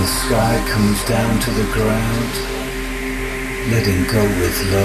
the sky comes down to the ground, letting go with love.